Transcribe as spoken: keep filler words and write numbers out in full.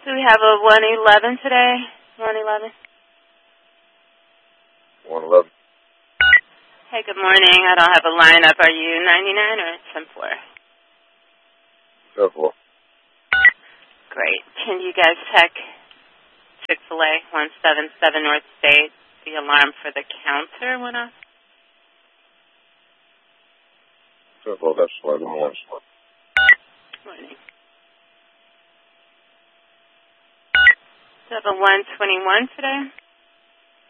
Do we have a one eleven today? one eleven? one eleven. Hey, good morning. I don't have a lineup. Are you ninety-nine or ten four? ten four. Great. Can you guys check Chick-fil-A one seven seven North State? The alarm for the counter went off. ten four, that's why the morning. Morning. Do you have a one twenty-one today?